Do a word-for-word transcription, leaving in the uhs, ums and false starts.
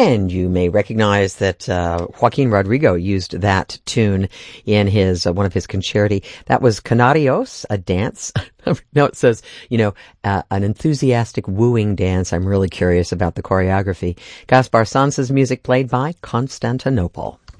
And you may recognize that uh, Joaquin Rodrigo used that tune in his uh, one of his concerti. That was Canarios, a dance. No, it says, you know, uh, an enthusiastic wooing dance. I'm really curious about the choreography. Gaspar Sanz's music played by Constantinople.